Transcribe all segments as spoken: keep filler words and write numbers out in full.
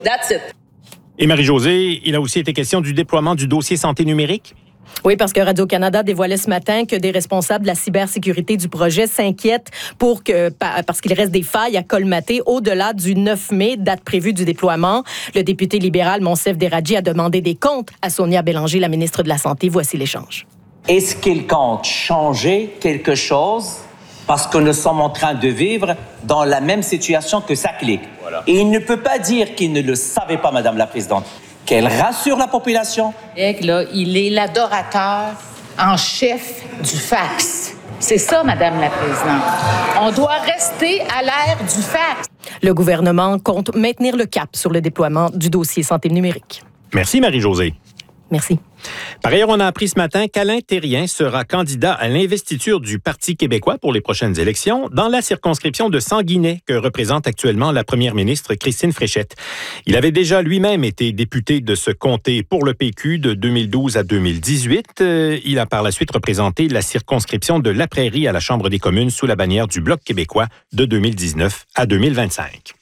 That's it. Et Marie-Josée, il a aussi été question du déploiement du dossier santé numérique? Oui, parce que Radio-Canada dévoilait ce matin que des responsables de la cybersécurité du projet s'inquiètent pour que, parce qu'il reste des failles à colmater au-delà du neuf mai, date prévue du déploiement. Le député libéral Monsef Deradji a demandé des comptes à Sonia Bélanger, la ministre de la Santé. Voici l'échange. Est-ce qu'il compte changer quelque chose parce que nous sommes en train de vivre dans la même situation que Saclay? Voilà. Et il ne peut pas dire qu'il ne le savait pas, Madame la Présidente. Qu'elle rassure la population. Là, il est l'adorateur en chef du fax. C'est ça, Madame la Présidente. On doit rester à l'ère du fax. Le gouvernement compte maintenir le cap sur le déploiement du dossier santé numérique. Merci, Marie-Josée. Merci. Par ailleurs, on a appris ce matin qu'Alain Thérien sera candidat à l'investiture du Parti québécois pour les prochaines élections dans la circonscription de Sanguinet que représente actuellement la première ministre Christine Fréchette. Il avait déjà lui-même été député de ce comté pour le P Q de deux mille douze à deux mille dix-huit. Il a par la suite représenté la circonscription de La Prairie à la Chambre des communes sous la bannière du Bloc québécois de deux mille dix-neuf à deux mille vingt-cinq.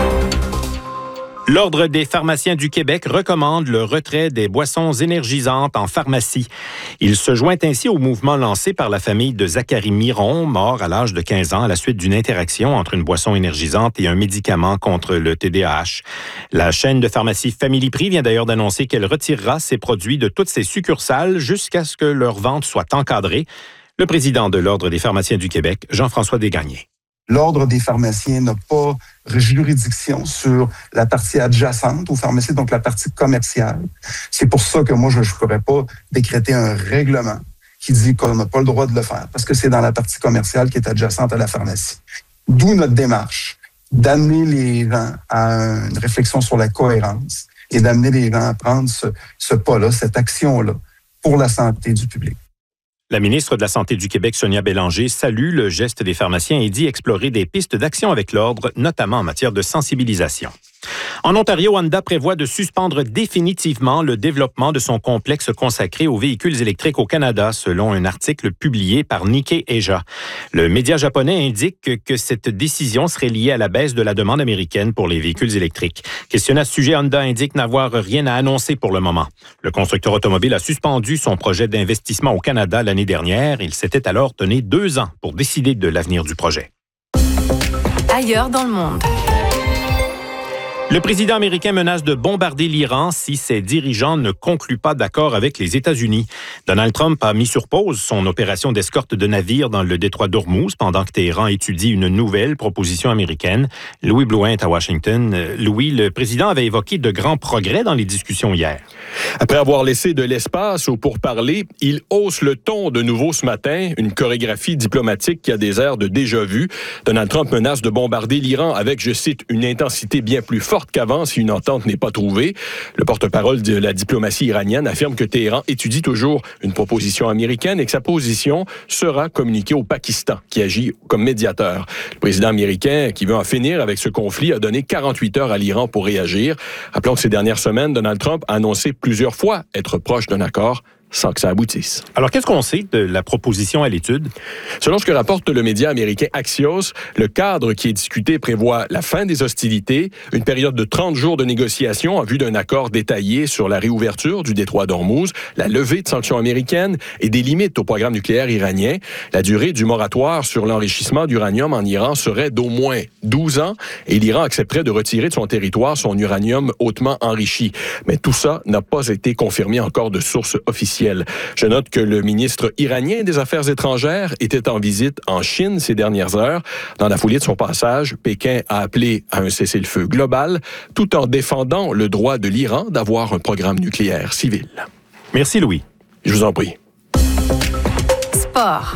L'Ordre des pharmaciens du Québec recommande le retrait des boissons énergisantes en pharmacie. Il se joint ainsi au mouvement lancé par la famille de Zachary Miron, mort à l'âge de quinze ans à la suite d'une interaction entre une boisson énergisante et un médicament contre le T D A H. La chaîne de pharmacie Family Prix vient d'ailleurs d'annoncer qu'elle retirera ses produits de toutes ses succursales jusqu'à ce que leur vente soit encadrée. Le président de l'Ordre des pharmaciens du Québec, Jean-François Desgagnés. L'Ordre des pharmaciens n'a pas juridiction sur la partie adjacente aux pharmacies, donc la partie commerciale. C'est pour ça que moi, je ne pourrais pas décréter un règlement qui dit qu'on n'a pas le droit de le faire, parce que c'est dans la partie commerciale qui est adjacente à la pharmacie. D'où notre démarche d'amener les gens à une réflexion sur la cohérence et d'amener les gens à prendre ce, ce pas-là, cette action-là, pour la santé du public. La ministre de la Santé du Québec, Sonia Bélanger, salue le geste des pharmaciens et dit explorer des pistes d'action avec l'Ordre, notamment en matière de sensibilisation. En Ontario, Honda prévoit de suspendre définitivement le développement de son complexe consacré aux véhicules électriques au Canada, selon un article publié par Nikkei Asia. Le média japonais indique que cette décision serait liée à la baisse de la demande américaine pour les véhicules électriques. Questionné à ce sujet, Honda indique n'avoir rien à annoncer pour le moment. Le constructeur automobile a suspendu son projet d'investissement au Canada l'année dernière. Il s'était alors donné deux ans pour décider de l'avenir du projet. Ailleurs dans le monde. Le président américain menace de bombarder l'Iran si ses dirigeants ne concluent pas d'accord avec les États-Unis. Donald Trump a mis sur pause son opération d'escorte de navires dans le détroit d'Ormuz pendant que Téhéran étudie une nouvelle proposition américaine. Louis Blouin est à Washington. Louis, le président avait évoqué de grands progrès dans les discussions hier. Après avoir laissé de l'espace aux pourparlers, il hausse le ton de nouveau ce matin, une chorégraphie diplomatique qui a des airs de déjà-vu. Donald Trump menace de bombarder l'Iran avec, je cite, une intensité bien plus forte qu'avant si une entente n'est pas trouvée. Le porte-parole de la diplomatie iranienne affirme que Téhéran étudie toujours une proposition américaine et que sa position sera communiquée au Pakistan, qui agit comme médiateur. Le président américain, qui veut en finir avec ce conflit, a donné quarante-huit heures à l'Iran pour réagir. Rappelons que ces dernières semaines, Donald Trump a annoncé plusieurs fois être proche d'un accord sans que ça aboutisse. Alors, qu'est-ce qu'on sait de la proposition à l'étude? Selon ce que rapporte le média américain Axios, le cadre qui est discuté prévoit la fin des hostilités, une période de trente jours de négociations en vue d'un accord détaillé sur la réouverture du détroit d'Ormuz, la levée de sanctions américaines et des limites au programme nucléaire iranien. La durée du moratoire sur l'enrichissement d'uranium en Iran serait d'au moins douze ans et l'Iran accepterait de retirer de son territoire son uranium hautement enrichi. Mais tout ça n'a pas été confirmé encore de sources officielles. Je note que le ministre iranien des Affaires étrangères était en visite en Chine ces dernières heures. Dans la foulée de son passage, Pékin a appelé à un cessez-le-feu global, tout en défendant le droit de l'Iran d'avoir un programme nucléaire civil. Merci, Louis. Je vous en prie. Sport.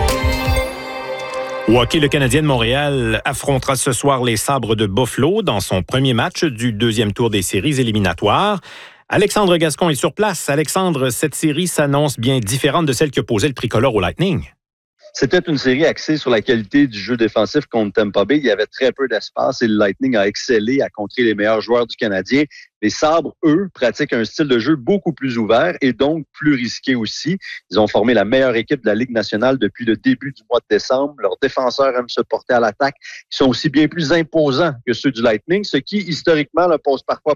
Au hockey, le Canadien de Montréal affrontera ce soir les Sabres de Buffalo dans son premier match du deuxième tour des séries éliminatoires. Alexandre Gascon est sur place. Alexandre, cette série s'annonce bien différente de celle qui opposait le tricolore au Lightning. C'était une série axée sur la qualité du jeu défensif contre Tampa Bay. Il y avait très peu d'espace et le Lightning a excellé à contrer les meilleurs joueurs du Canadien. Les Sabres, eux, pratiquent un style de jeu beaucoup plus ouvert et donc plus risqué aussi. Ils ont formé la meilleure équipe de la Ligue nationale depuis le début du mois de décembre. Leurs défenseurs aiment se porter à l'attaque. Ils sont aussi bien plus imposants que ceux du Lightning, ce qui, historiquement, leur pose parfois